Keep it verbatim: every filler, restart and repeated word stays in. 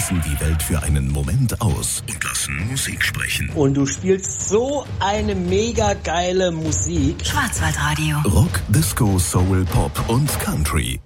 schließen die Welt für einen Moment aus und lassen Musik sprechen. Und du spielst so eine mega geile Musik. Schwarzwaldradio. Rock, Disco, Soul, Pop und Country.